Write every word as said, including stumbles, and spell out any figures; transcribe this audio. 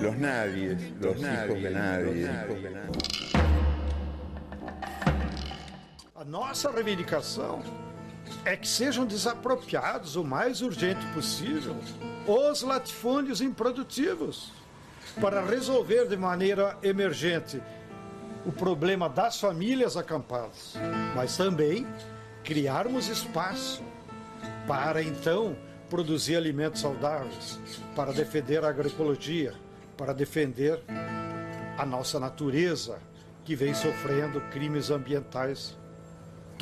los nadies, los, los hijos de nadie. A nossa reivindicação é que sejam desapropriados o mais urgente possível os latifúndios improdutivos para resolver de maneira emergente o problema das famílias acampadas, mas também criarmos espaço para então produzir alimentos saudáveis, para defender a agroecologia, para defender a nossa natureza que vem sofrendo crimes ambientais